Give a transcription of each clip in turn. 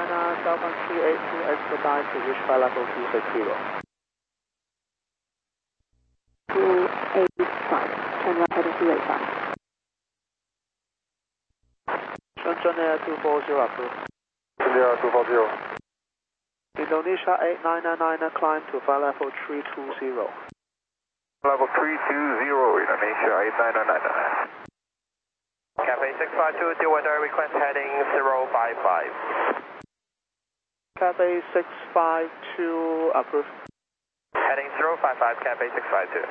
China 7382 expedite to reach flight level 260. 285, turn right heading 285. Shenzhen Air 240 approved. India 240. Indonesia 8999 climb to flight level 320. Level 320, Indonesia 8999. Cafe 652, deal weather request heading 055. Cafe 652 approved. Heading 055, Cafe 652.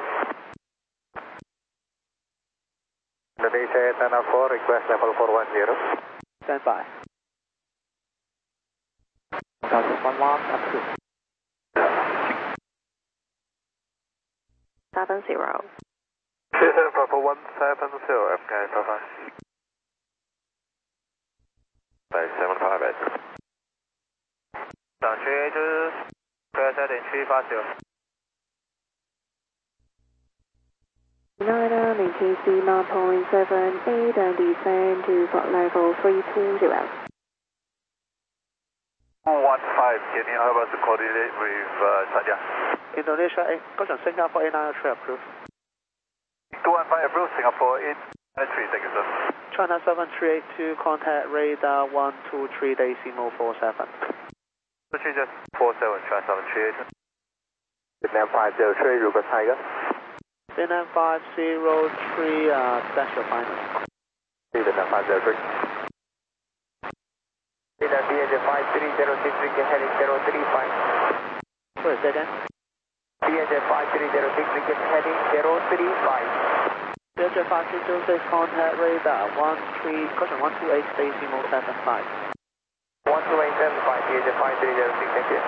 Indonesia 894, request level 410. Stand by. 11 approved. 70. Papa 170, FK 5758. Down 382, clear heading 350. Niner, maintain speed 9.78 and descend to flight level 320. 215, can you help us to coordinate with Sanya? Indonesia 8,高雄新加坡 893 approved. 215 approved, Singapore 893, thank you sir. China 7382 contact radar 123 decimal 47. 23 just 47, China 738. Vietnam 503, Ruger Tiger. Vietnam 503 dash your final. Vietnam 503. Vietnam BNJ 5306, weekend heading 035. Sorry, say again. BNJ 5306, weekend heading 035. Delta 5306 contact radar 128 decimal 75. 12875, BNJ 5306, thank you.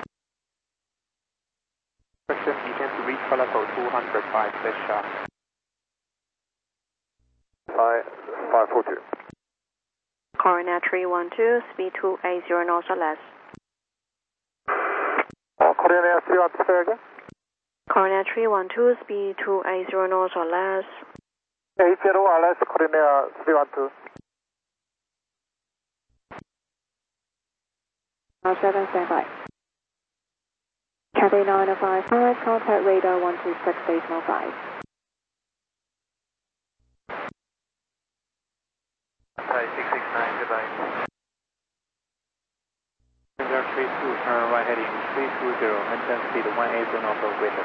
Question begin to reach flight level 205, discharge. 542. Coronet 312, speed 280 knots or less. Korean Air 312, say again? Coronet 312, speed 280 knots or less. 80 or less, Korean Air 312. 7 standby. Cathay 9055, contact radar 126 decimal 5. Thai 669, goodbye. Vietnam 32, turn right heading 320, maintain speed 180 knots of wind.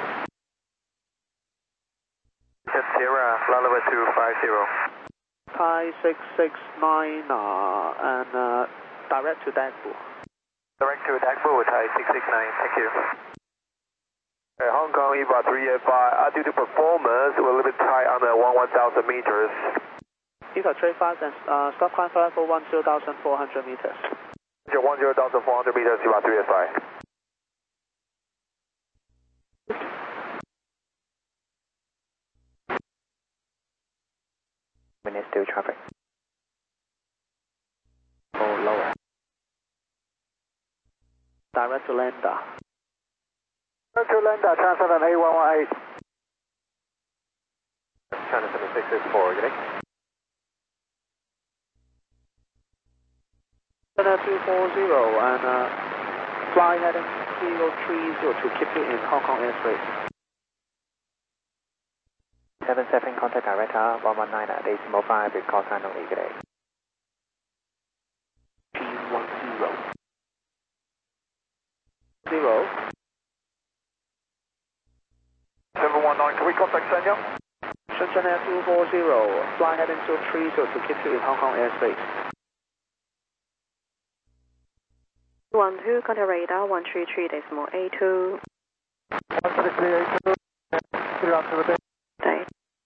Jet Sierra, flight level 250. Thai 669 and direct to Dagbu. Direct to Dagbu, Thai 669, thank you. Hong Kong EVA 385, due to performance, we're a little bit tight on the 11,000 meters. EVA 35 and stop climb flight level 10,400 meters. 10,400 meters, EVA 385. Minutes still traffic. Oh, lower. Direct to Landa. Direct to Landa, China 78118. China 7664, good day. China 240 and fly heading 030 to keep it in Hong Kong airspace. 77 contact director 119 decimal 5 with call sign only, good day. P10. 0. 719, can we contact Sanya? Shenzhen Air 240, fly heading 230 to keep it in Hong Kong airspace. 12, contact radar 133 decimal 82. 13382, 312. Day.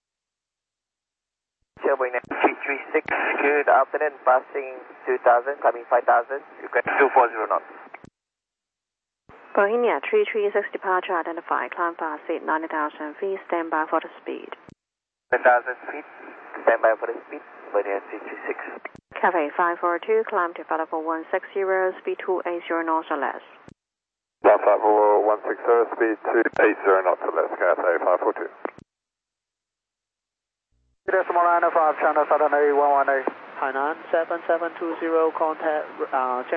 Sherwin 336, good afternoon, passing 2000, climbing 5000, request 240 knots. Boeing 336 departure identified, climb fast at 90,000 feet, stand by for the speed. 10,000 feet, stand by for the speed, Boeing 336. Cafe 542, climb to flight level 160, speed 280 knots or less. Flight level 160, speed 280 knots or less, Cathay 542. Decimal 905, China Southern A118. Hainan 7720, contact